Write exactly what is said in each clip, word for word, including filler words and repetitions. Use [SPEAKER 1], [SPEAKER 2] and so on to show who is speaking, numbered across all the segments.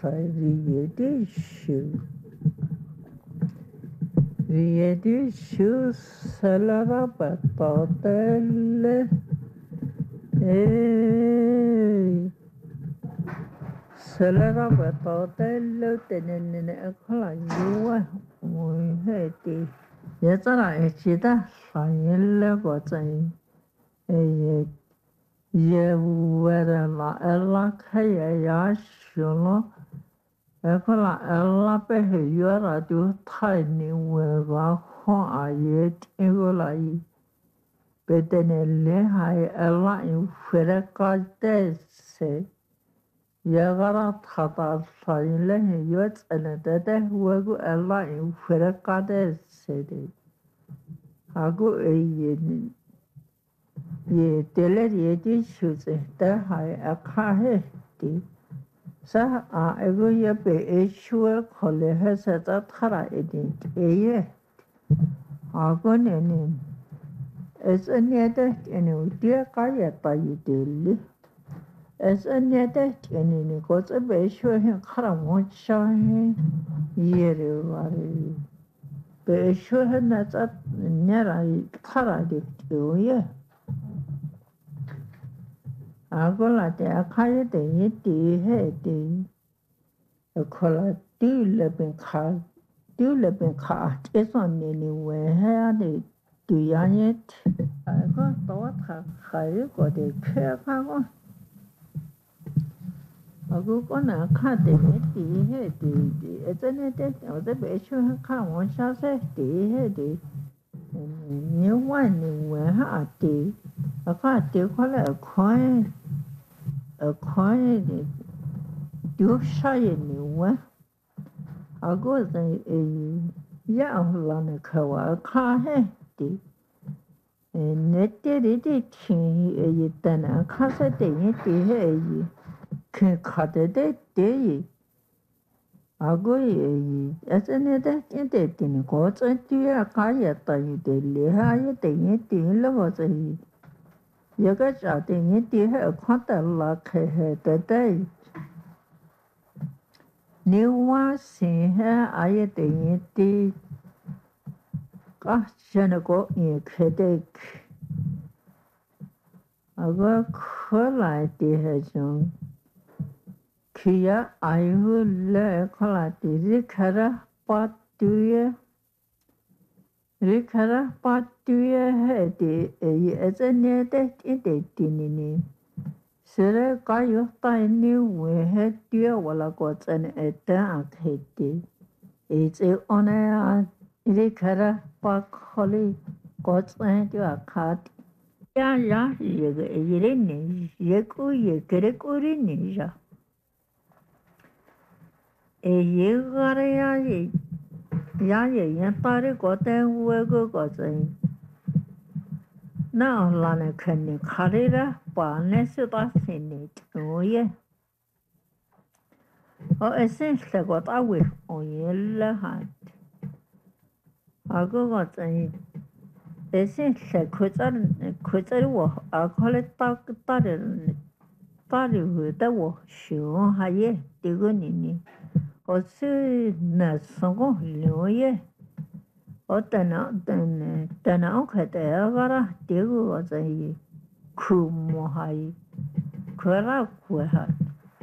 [SPEAKER 1] riedishu. Riedishu salara patotelle. Eh. Salara patotelle tenene ekhala yuwa. Mui heti. Yatara echida sayelle gotsai. Eh. Ye wera la ella kaya ya shulo. Ekola ella pehe yura du tiny wera ho ayet egolai. Bedenelle hai ella in fereka dese. Yagara tata sayile yut anadete wegu ella in fereka dese de. Hagu eyin. Ye teler yedi şuze de hay akahe di. Sa a ego ye be eşue kole hese da tara edin eye. Agon enin. Es enede enu diye kayeta yedeli. Es enede enini koze be eşue hin kara monşahe yeri var. Be eşue hin nezat nera tara diye. Agola de akaye de yeti he de. Akola du leben ka. Du leben ka. Eson nini we he de. Du yanyet. Ago toa ka khaye ko de khe ka go. Ago kona ka de yeti he de. Ezene de. Oze be shu ka won sha se de he de. Ni wa ni we ha de. Aka de kola koe. A coin do shy anywhere. I go the a young kawa car hefty. And net did it king a then a casa de it can cut a day day. I go as another in the tin gods and dear a kayata you did higher than it in love a Yaga chatting it dear a quanta luck her the day. New one see her I think it gosh go in headache. I go collide the hedgehog. Kia I will let collide the Ricara pot do ye. Ricara pot do ye head as a net in the tinny. Sere kayo tayo ni wehe dia wala gots an eta akheti. It's a ona rikara pakholi gots an dia akhat. Ya ya ye ye ni ye ku ye kere kuri ni ja. E ye gare ya ye ya ye ya tare goten wego gotsen. Na lana kani karira pa nesu da sinit oye. O essentially got away on yella hat. I go got a essentially kutar kutar wo I call it talk tari tari with the wo shoe haye digunini. O su na songo loye. O tana tana tana okay there gara digu was a kumohai. Kura kuhat.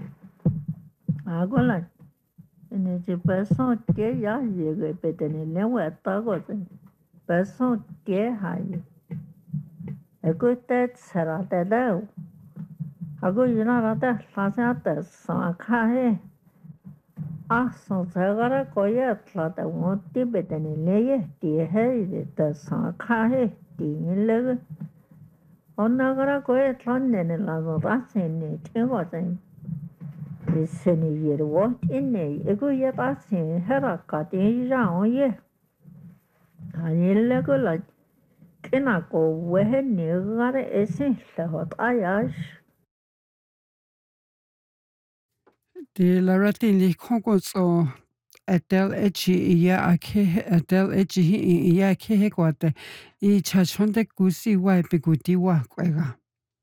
[SPEAKER 1] I go like and it's a person dear ya you better than never thought was a person dear high. A good that Sarah the low. I go you know that last out the son cahe. Ah, so Zagara Koya thought I won't be better than lay dear hay the son cahe, dear level. On Nagara Koya London and Lago Bassin, it wasn't. Seni yeri what in a ego yet I seen her cut in round ye. I lego like can I go where near a essential what I ash.
[SPEAKER 2] The Larati li Congos or Adele Echi ya ake Adele Echi ya ke hekwate I chachonde gusi wa bigudi wa kwega.